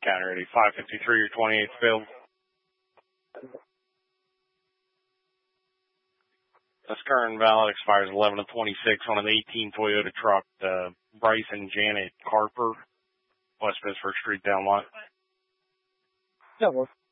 County ready. 553, your 28th field. This current valid expires 11 of 26 on an 18 Toyota truck, Bryce and Janet Carper, West Pittsburgh Street, down lot. Yeah, well.